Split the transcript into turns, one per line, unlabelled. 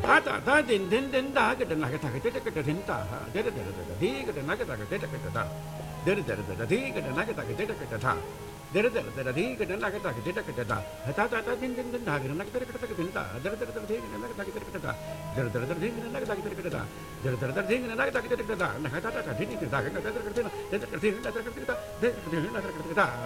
ta ta din din din da ga da na ga ta ga da ga din ta ha da da da da di ga da na ga ta ga da ga da da da da da di ga da na ga ta ga da ga da da da da da di ga da na ga ta ga da ga da ta ta ta din din din da ga na ga ta ga da din ta da da da di ga na ga ta ga da ga da da da da di ga na ga ta ga da ga da da da da di ga na ga ta ga da ga da na ga ta ta din din da ga da da da da da da da da da da da